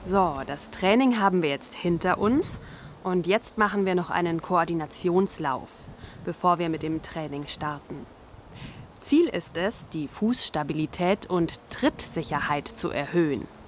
So, das Training haben wir jetzt hinter uns und jetzt machen wir noch einen Koordinationslauf, bevor wir mit dem Training starten. Ziel ist es, die Fußstabilität und Trittsicherheit zu erhöhen.